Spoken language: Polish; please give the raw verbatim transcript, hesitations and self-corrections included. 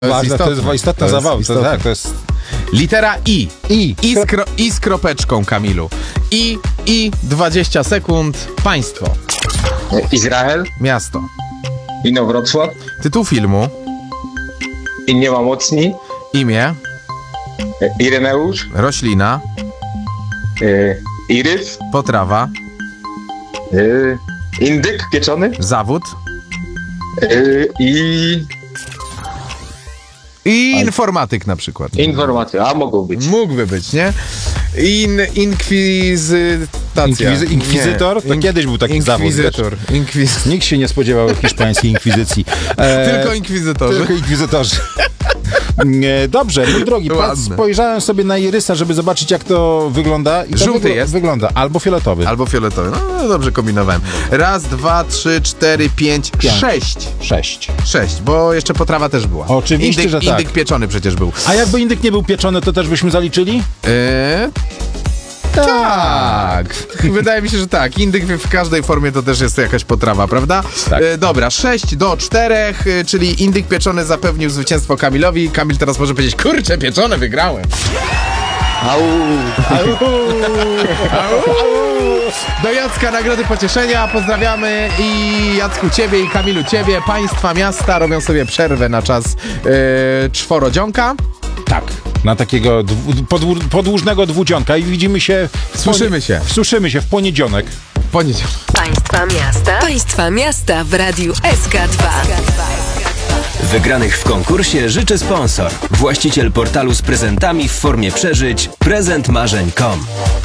To jest Ważne, to jest istotna zabawa. To, tak, to jest... Litera I. I. I z, kro, I z kropeczką, Kamilu. I, I, dwadzieścia sekund, państwo. Izrael, Miasto. Inowrocław, Tytuł filmu. I nie ma mocni, Imię. Ireneusz, Roślina. y, Irys, Potrawa. y, indyk pieczony Zawód. y, i I informatyk na przykład. informacje, a mogą być. Mógłby być, nie? In, inkwizytacja. Inkwizy, inkwizytor? To Nie. kiedyś był taki zawód. Inkwizytor. Inkwiz... Nikt się nie spodziewał hiszpańskiej inkwizycji. E, Tylko inkwizytorzy. Tylko inkwizytorzy. E, Dobrze, mój drogi, patrz, Ładne. spojrzałem sobie na irysa, żeby zobaczyć, jak to wygląda. I to Żółty wygl- jest. Wygląda albo fioletowy. Albo fioletowy. No dobrze kombinowałem. Raz, dwa, trzy, cztery, pięć, Pięć. sześć. Sześć. Sześć, bo jeszcze potrawa też była. Oczywiście, indyk, że tak. Indyk pieczony przecież był. A jakby indyk nie był pieczony, to też byśmy zaliczyli? Eee, tak. Wydaje mi się, że tak. Indyk w każdej formie to też jest jakaś potrawa, prawda? Tak. E, dobra, sześć do czterech, e, czyli indyk pieczony zapewnił zwycięstwo Kamilowi. Kamil teraz może powiedzieć, kurczę, pieczone, wygrałem. Au. Do Jacka nagrody pocieszenia, pozdrawiamy i Jacku ciebie i Kamilu ciebie. Państwa miasta robią sobie przerwę na czas e, czworodzionka. Tak. Na takiego dwu, podłu, podłużnego dwudzionka i widzimy się... W Słyszymy się. Słyszymy się w poniedziałek. Poniedziałek. Państwa miasta. Państwa miasta w Radiu S K dwa. Wygranych w konkursie życzy sponsor. Właściciel portalu z prezentami w formie przeżyć prezent marzeń kropka com.